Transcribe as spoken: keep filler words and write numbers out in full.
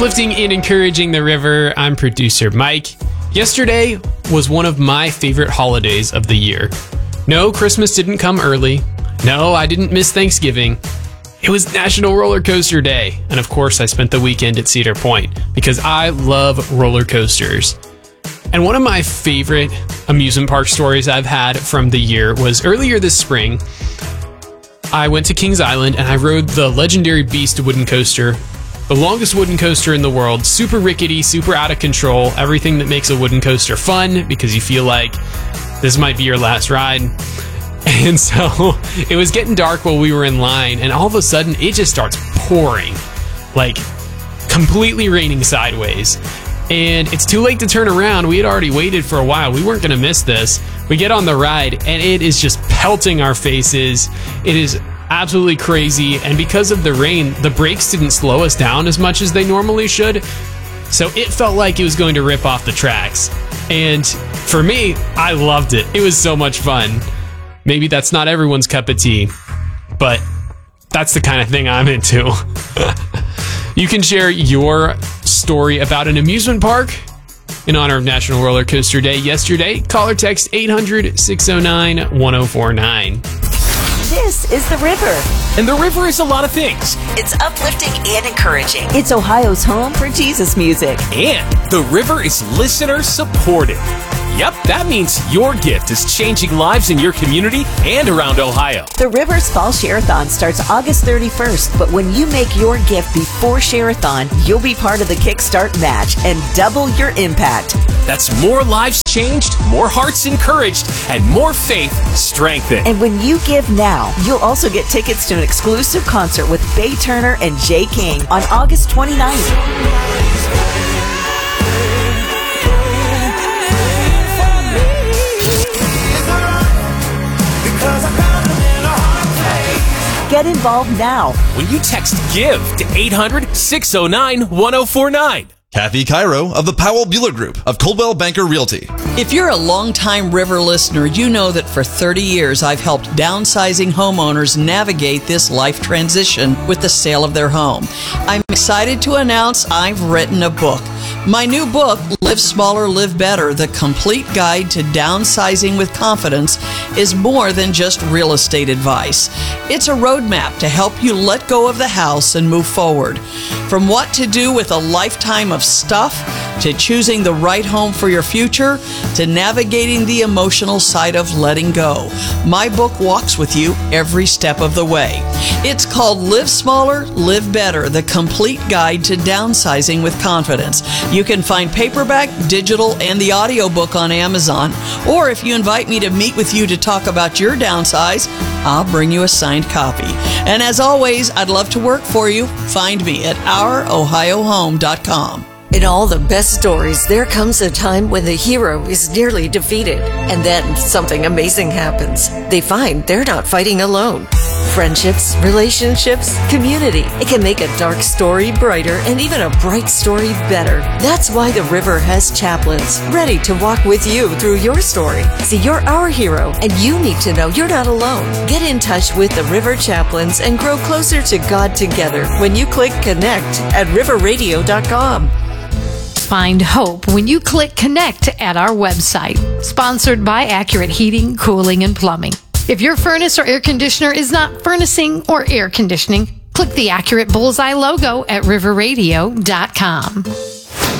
Uplifting and encouraging the river, I'm producer Mike. Yesterday was one of my favorite holidays of the year. No, Christmas didn't come early. No, I didn't miss Thanksgiving. It was National Roller Coaster Day. And of course, I spent the weekend at Cedar Point because I love roller coasters. And one of my favorite amusement park stories I've had from the year was earlier this spring. I went to Kings Island and I rode the legendary Beast wooden coaster, the longest wooden coaster in the world, super rickety, super out of control, everything that makes a wooden coaster fun because you feel like this might be your last ride. And so it was getting dark while we were in line, and all of a sudden it just starts pouring, like completely raining sideways. And it's too late to turn around. We had already waited for a while. We weren't going to miss this. We get on the ride, and it is just pelting our faces. It is absolutely crazy. And because of the rain, the brakes didn't slow us down as much as they normally should. So it felt like it was going to rip off the tracks. And for me, I loved it. It was so much fun. Maybe that's not everyone's cup of tea, but that's the kind of thing I'm into. You can share your story about an amusement park in honor of National Roller Coaster Day yesterday. Call or text eight hundred, six oh nine, one oh four nine. This is The River. And The River is a lot of things. It's uplifting and encouraging. It's Ohio's home for Jesus music. And The River is listener supported. Yep, that means your gift is changing lives in your community and around Ohio. The River's Fall Share-a-thon starts August thirty-first, but when you make your gift before Share-a-thon, you'll be part of the Kickstart match and double your impact. That's more lives changed, more hearts encouraged, and more faith strengthened. And when you give now, you'll also get tickets to an exclusive concert with Bay Turner and Jay King on August twenty-ninth. Get involved now when you text GIVE to eight hundred, six oh nine, one oh four nine. Kathy Cairo of the Powell Bueller Group of Coldwell Banker Realty. If you're a longtime River listener, you know that for thirty years I've helped downsizing homeowners navigate this life transition with the sale of their home. I'm excited to announce I've written a book. My new book, Live Smaller, Live Better, The Complete Guide to Downsizing with Confidence, is more than just real estate advice. It's a roadmap to help you let go of the house and move forward. From what to do with a lifetime of stuff, to choosing the right home for your future, to navigating the emotional side of letting go. My book walks with you every step of the way. It's called Live Smaller, Live Better, The Complete Guide to Downsizing with Confidence. You can find paperback, digital, and the audiobook on Amazon. Or if you invite me to meet with you to talk about your downsize, I'll bring you a signed copy. And as always, I'd love to work for you. Find me at our ohio home dot com. In all the best stories, there comes a time when the hero is nearly defeated, and then something amazing happens. They find they're not fighting alone. Friendships, relationships, community. It can make a dark story brighter and even a bright story better. That's why the River has chaplains ready to walk with you through your story. See, you're our hero, and you need to know you're not alone. Get in touch with the River Chaplains and grow closer to God together when you click connect at river radio dot com. Find hope when you click connect at our website. Sponsored by Accurate Heating, Cooling, and Plumbing. If your furnace or air conditioner is not furnacing or air conditioning, click the Accurate Bullseye logo at river radio dot com.